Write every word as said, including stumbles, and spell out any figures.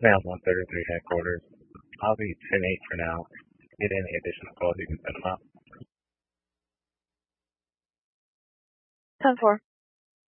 Now one thirty-three headquarters. I'll be ten eight for now. Get any additional calls, you can send them out. ten four.